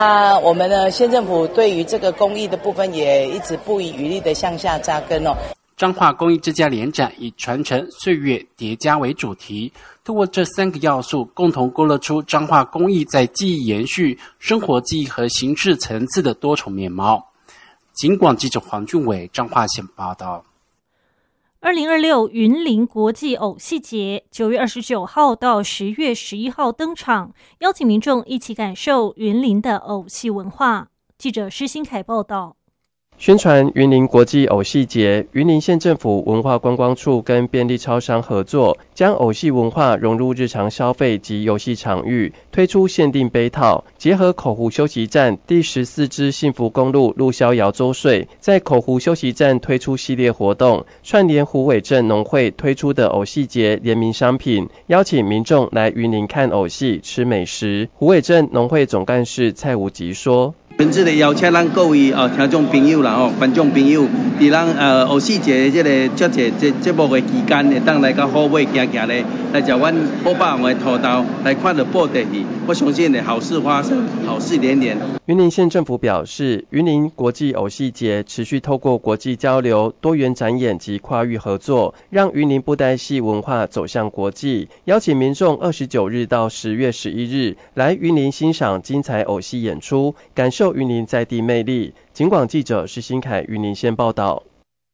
我们的县政府对于这个公益的部分也一直不遗余力的向下扎根哦。 彰化公益之家联展以传承、岁月、叠加为主题，透过这3个要素，共同勾勒出彰化公益在记忆延续、生活记忆和形式层次的多重面貌。警广记者黄俊伟彰化县报道。 2026云林国际偶戏节9月29号到10月11号登场，邀请民众一起感受云林的偶戏文化。记者施新凯报道。 宣传云林国际偶戏节，云林县政府文化观光处跟便利超商合作，将偶戏文化融入日常消费及游戏场域，推出限定杯套，结合口湖休息站第14支幸福公路路逍遥周岁，在口湖休息站推出系列活动，串联虎尾镇农会推出的偶戏节联名商品，邀请民众来云林看偶戏、吃美食。虎尾镇农会总干事蔡武吉说。 本次的邀请咱各位听众朋友啦观众朋友，伫咱偶戏节这个这节目的期间，会当来到好尾行行咧，来食阮好霸王的土豆，来看到布袋戏。我相信的好事发生，好事连连。 云林县政府表示，云林国际偶戏节持续透过国际交流、多元展演及跨域合作，让云林布袋戏文化走向国际，邀请民众29日到10月11日来云林欣赏精彩偶戏演出，感受云林在地魅力。警广记者施新凯云林县报道。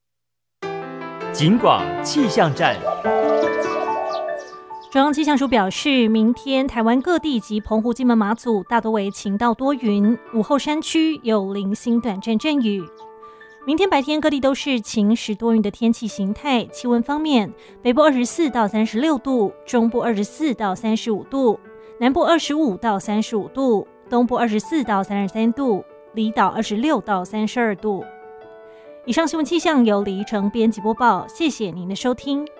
警广气象站。 中央气象署表示，明天台湾各地及澎湖、金门、马祖大多为晴到多云，午后山区有零星短暂阵雨。明天白天各地都是晴时多云的天气形态。气温方面，北部24到36度，中部24到35度，南部25到35度，东部24到33度，离岛26到32度。以上新闻气象由李怡成编辑播报，谢谢您的收听。